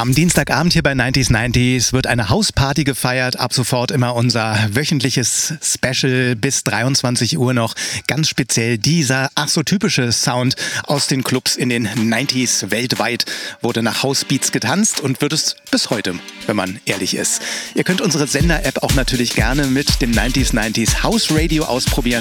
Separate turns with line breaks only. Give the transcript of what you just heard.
Am Dienstagabend hier bei 90s 90s wird eine Hausparty gefeiert. Ab sofort immer unser wöchentliches Special bis 23 Uhr noch. Ganz speziell dieser ach so typische Sound aus den Clubs in den 90s weltweit wurde nach Housebeats getanzt und wird es bis heute, wenn man ehrlich ist. Ihr könnt unsere Sender-App auch natürlich gerne mit dem 90s 90s House Radio ausprobieren.